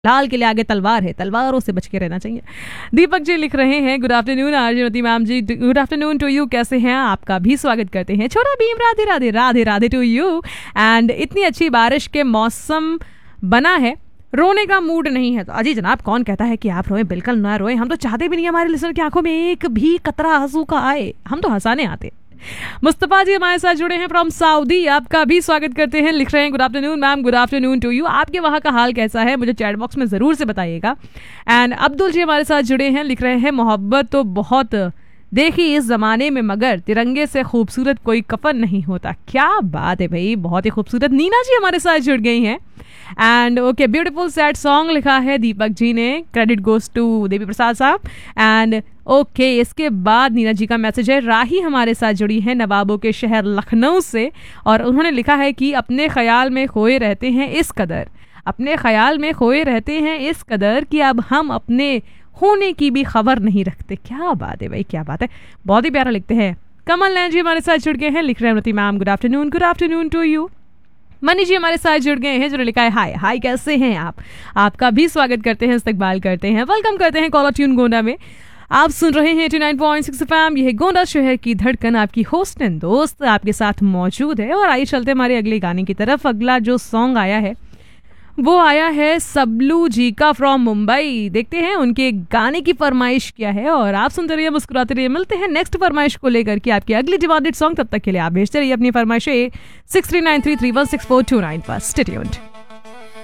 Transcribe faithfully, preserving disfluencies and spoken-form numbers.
लाल किले आगे तलवार है, तलवारों से बच के रहना चाहिए। दीपक जी लिख रहे हैं, good afternoon आरजेवती ma'am ji, good afternoon to you, कैसे हैं? आपका भी स्वागत करते हैं। छोटा Bhim, Radhe Radhe Radhe Radhe to you. And इतनी अच्छी बारिश के मौसम बना है, रोने का मूड नहीं है तो अजी जनाब कौन कहता है कि आप रोएं, बिल्कुल ना रोएं। हम तो चाहते भी नहीं हमारे लिसनर की आंखों में एक भी कतरा आंसू का आए, हम तो हंसाने आते। मुस्तफा जी हमारे साथ जुड़े हैं फ्रॉम सऊदी, आपका भी स्वागत करते हैं। लिख रहे हैं, good afternoon ma'am, good afternoon to you. आपके वहाँ का हाल कैसा है मुझे चैट बॉक्स में ज़रूर से बताइएगा। एंड अब्दुल जी हमारे साथ जुड़े हैं, लिख रहे हैं, मोहब्बत तो बहुत देखी इस ज़माने में मगर तिरंगे से खूबसूरत कोई कफन नहीं होता। क्या बात है भाई, बहुत ही खूबसूरत। नीना जी हमारे साथ जुड़ गई हैं। And okay, beautiful sad song लिखा है दीपक जी ने, credit goes to Devi Prasad साहब। एंड ओके okay, इसके बाद नीना जी का मैसेज है, राही हमारे साथ जुड़ी है नवाबों के शहर लखनऊ से, और उन्होंने लिखा है कि अपने ख्याल में खोए रहते हैं इस कदर, अपने ख्याल में खोए रहते हैं इस कदर कि अब हम अपने होने की भी खबर नहीं रखते। क्या बात है भाई, क्या बात है, बहुत ही प्यारा लिखते हैं। कमल नैन जी हमारे साथ जुड़ गए हैं, लिख रहे हैं, ma'am good afternoon, good afternoon to you. Money जी हमारे साथ जुड़ गए हैं, जो लिखा है, हाय हाय कैसे हैं आप? आपका भी स्वागत करते हैं, इस्तकबाल करते हैं, वेलकम करते हैं कॉलर ट्यून गोंडा में। आप सुन रहे हैं नवासी पॉइंट सिक्स एफएम, यह गोंडा शहर की धड़कन, आपकी होस्ट एंड दोस्त आपके साथ मौजूद है। और आइए चलते हमारे अगले गाने की तरफ। अगला जो सॉन्ग आया है वो आया है सबलू जी का फ्रॉम मुंबई। देखते हैं उनके गाने की फरमाइश क्या है, और आप सुनते रहिए, मुस्कुराते रहिए। मिलते हैं नेक्स्ट फरमाइश को लेकर के आपकी अगली डिमांडेड सॉन्ग। तब तक के लिए आप भेजते रहिए अपनी फरमाइशें six three nine three three one six four to nine पर। Stay tuned.